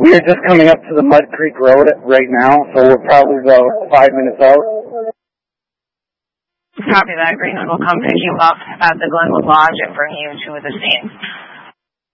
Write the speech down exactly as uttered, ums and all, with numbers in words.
We are just coming up to the Mud Creek Road right now, so we're probably about five minutes out. Copy that. Greenwood will come pick you up at the Glenwood Lodge and bring you to the scene.